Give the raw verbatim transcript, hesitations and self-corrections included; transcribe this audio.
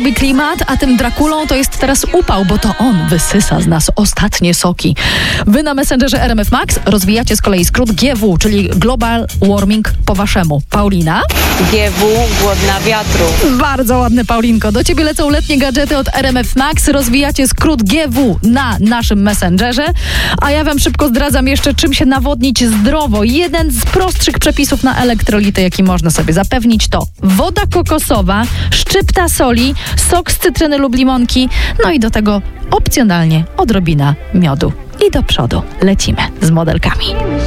klimat, a tym Drakulą to jest teraz upał, bo to on wysysa z nas ostatnie soki. Wy na Messengerze R M F Max rozwijacie z kolei skrót G W, czyli Global Warming po waszemu. Paulina? G W, głodna wiatru. Bardzo ładne, Paulinko. Do ciebie lecą letnie gadżety od R M F Max. Rozwijacie skrót G W na naszym Messengerze. A ja wam szybko zdradzam jeszcze, czym się nawodnić zdrowo. Jeden z prostszych przepisów na elektrolity, jaki można sobie zapewnić, to woda kokosowa, szczypta soli, sok z cytryny lub limonki, no i do tego opcjonalnie odrobina miodu. I do przodu lecimy z modelkami.